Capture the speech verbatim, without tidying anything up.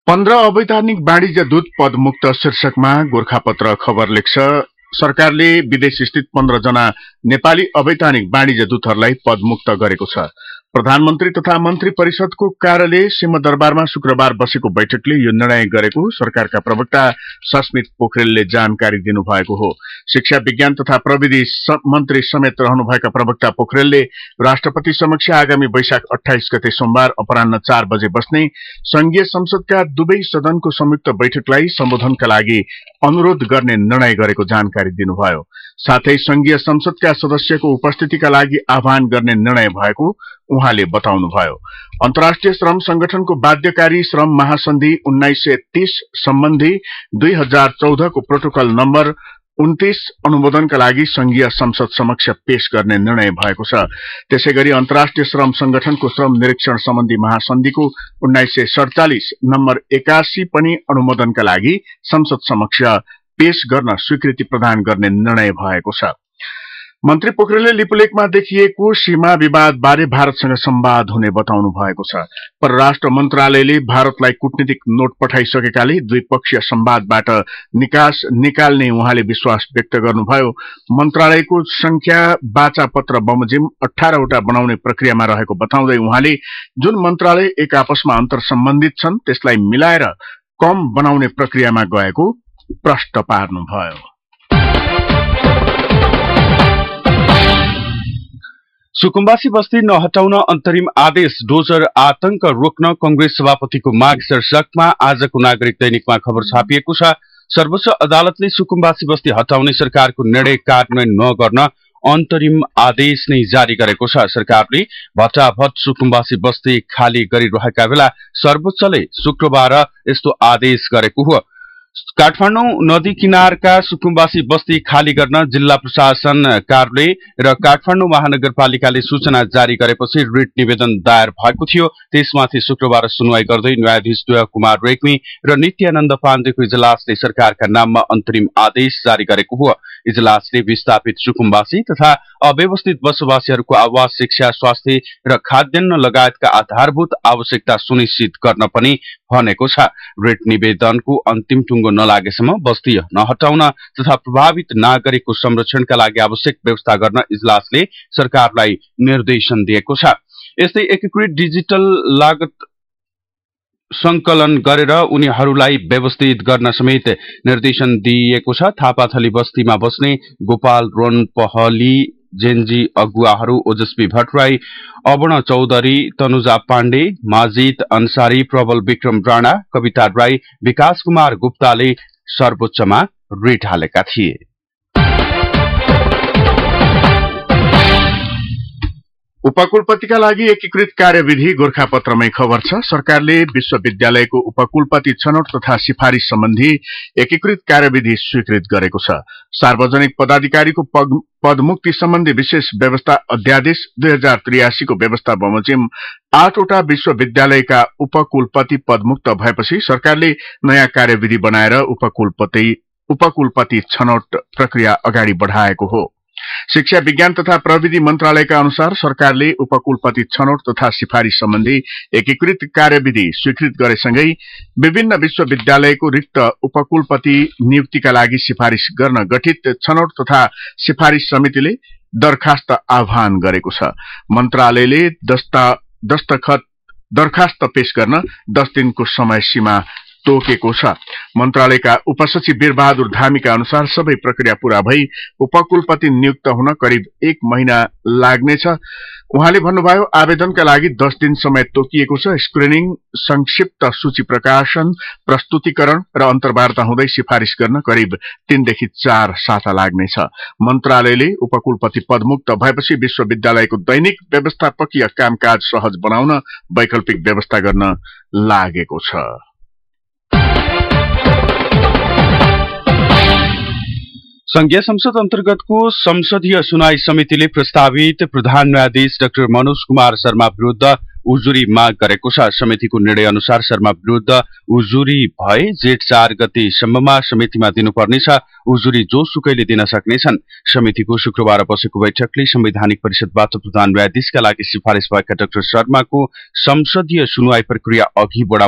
पन्ध्र अवैधानिक वाणिज्य दूत पदमुक्त शीर्षकमा गोरखापत्र खबर लेख्छ। सरकारले विदेश स्थित पन्ध्र जना नेपाली अवैधानिक वाणिज्य दूतहरूलाई पदमुक्त गरेको छ। प्रधानमन्त्री तथा मन्त्री परिषदको कार्यालय सिंहदरबारमा शुक्रबार बसेको बैठकले यो निर्णय गरेको सरकारका प्रवक्ता सस्मित पोखरेलले जानकारी दिनुभएको हो। शिक्षा विज्ञान तथा प्रविधि मन्त्री समेत रहनुभएका प्रवक्ता पोखरेलले राष्ट्रपति समक्ष आगामी वैशाख अठाइस गते सोमबार अपराह्न चार बजे बस्ने संघीय संसदका दुवै सदनको संयुक्त बैठकलाई सम्बोधनका लागि अनुरोध गर्ने निर्णय गरेको जानकारी दिनुभयो। साथै संघीय संसदका सदस्यको उपस्थितिका लागि आह्वान गर्ने निर्णय भएको उहाँले बताउनुभयो। अन्तर्राष्ट्रिय श्रम संगठनको बाध्यकारी श्रम महासन्धि उन्नाइस सय तीस सम्बन्धी दुई हजार चौध को प्रोटोकल नम्बर उन्तीस अनुमोदनका लागि संघीय संसद समक्ष पेश गर्ने निर्णय भएको छ। त्यसैगरी अन्तर्राष्ट्रिय श्रम संगठनको श्रम निरीक्षण सम्बन्धी महासन्धिको उन्नाइस सय सड़चालिस नम्बर एकासी पनि अनुमोदनका लागि संसद समक्ष पेश गर्न स्वीकृति प्रदान गर्ने निर्णय भएको छ। मन्त्री पोखरेलले लिपुलेखमा देखिएको सीमा विवाद बारे भारतसँग संवाद हुने बताउनु भएको छ। परराष्ट्र मन्त्रालयले भारतलाई कूटनीतिक नोट पठाइसकेकाले द्विपक्षीय संवादबाट निकास निकाल्ने उहाँले विश्वास व्यक्त गर्नुभयो। मन्त्रालयको संख्या बाचा पत्र बमोजिम अठारह वटा बनाउने प्रक्रियामा रहेको बताउँदै उहाँले जुन मन्त्रालय एक आपसमा अन्तर सम्बन्धित छन् त्यसलाई मिलाएर कम बनाउने प्रक्रियामा गएको प्रश्न पार्नुभयो। सुकुम्बासी बस्ती नहटाउन अन्तरिम आदेश डोजर आतंक रोक्न कंग्रेस सभापतिको माग शीर्षकमा आजको नागरिक दैनिकमा खबर छापिएको छ। सर्वोच्च अदालतले सुकुम्बासी बस्ती हटाउने सरकारको निर्णय कार्यान्वयन नगर्न अन्तरिम आदेश नै जारी गरेको छ। सरकारले भटाभट सुकुम्बासी बस्ती खाली गरिरहेका बेला सर्वोच्चले शुक्रबार यस्तो आदेश गरेको हो। काठमाडौँ नदी किनारका सुकुम्बासी बस्ती खाली गर्न जिल्ला प्रशासन कार्यालय र काठमाडौँ महानगरपालिकाले सूचना जारी गरेपछि रिट निवेदन दायर भएको थियो। त्यसमाथि शुक्रबार सुनवाई गर्दै न्यायाधीश दुय कुमार रेग्मी र नित्यानन्द पाण्डेको इजलासले सरकारका नाममा अन्तरिम आदेश जारी गरेको हो। इजलासले विस्थापित सुकुम्बासी तथा अव्यवस्थित बसोबासीहरूको आवास, शिक्षा, स्वास्थ्य र खाद्यान्न लगायतका आधारभूत आवश्यकता सुनिश्चित गर्न पनि भनेको छ। रिट निवेदनको अन्तिम टुङ्गो नलागेसम्म बस्ती नहटाउन तथा प्रभावित नागरिकको संरक्षणका लागि आवश्यक व्यवस्था गर्न इजलासले सरकारलाई निर्देशन दिएको छ। यस्तै एकीकृत डिजिटल लागत संकलन गरेर उनीहरूलाई व्यवस्थित गर्न समेत निर्देशन दिएको छ। थापाथली बस्तीमा बस्ने गोपाल रोन पहली जेनजी अगुवाहरू ओजस्वी भट्टराई, अवर्ण चौधरी, तनुजा पाण्डे, माजिद अन्सारी, प्रबल विक्रम राणा, कविता राई, विकास कुमार गुप्ताले सर्वोच्चमा रिट हालेका थिए। उपकुलपतिका लागि एकीकृत कार्यविधि गोरखापत्रमै खबर छ। सरकारले विश्वविद्यालयको उपकुलपति छनौट तथा सिफारिश सम्बन्धी एकीकृत कार्यविधि स्वीकृत गरेको छ। सार्वजनिक पदाधिकारीको पदमुक्ति सम्बन्धी विशेष व्यवस्था अध्यादेश दुई हजार त्रियासी को व्यवस्था बमोजिम आठवटा विश्वविद्यालयका उपकुलपति पदमुक्त भएपछि सरकारले नयाँ कार्यविधि बनाएर उपकुलपति उपकुलपति छनौट प्रक्रिया अगाडि बढ़ाएको हो। शिक्षा विज्ञान तथा प्रविधि मन्त्रालयका अनुसार सरकारले उपकुलपति छनौट तथा सिफारिश सम्बन्धी एकीकृत कार्यविधि स्वीकृत गरेसँगै विभिन्न विश्वविद्यालयको रिक्त उपकुलपति नियुक्तिका लागि सिफारिश गर्न गठित छनौट तथा सिफारिश समितिले दरखास्त आह्वान गरेको छ। मन्त्रालयले दस्ता दस्तखत दरखास्त पेश गर्न दस दिनको समय सीमा तोकेको छ। मन्त्रालयका उपसचिव वीरबहादुर धामीका अनुसार सबै प्रक्रिया पूरा भई उपकुलपति नियुक्त हुन करिब एक महिना लाग्नेछ। उहाँले भन्नुभयो, आवेदनका लागि दस दिन समय तोकिएको छ। स्क्रिनिङ, संक्षिप्त सूची प्रकाशन, प्रस्तुतिकरण र अन्तर्वार्ता हुँदै सिफारिश गर्न करिब तीनदेखि चार साता लाग्नेछ। मन्त्रालयले उपकुलपति पदमुक्त भएपछि विश्वविद्यालयको दैनिक व्यवस्थापकीय कामकाज सहज बनाउन वैकल्पिक व्यवस्था गर्न लागेको छ। संघीय संसद अन्तर्गतको संसदीय सुनवाई समितिले प्रस्तावित प्रधान न्यायाधीश डाक्टर मनोज कुमार शर्मा विरूद्ध उजुरी माग गरेको छ। समितिको निर्णय अनुसार शर्मा विरूद्ध उजुरी भए जेठ चार गतेसम्ममा समितिमा दिनुपर्नेछ। उजुरी जोसुकैले दिन सक्नेछन्। समितिको शुक्रबार बसेको बैठकले संवैधानिक परिषदबाट प्रधान न्यायाधीशका लागि सिफारिश भएका डाक्टर शर्माको संसदीय सुनवाई प्रक्रिया अघि बढाउन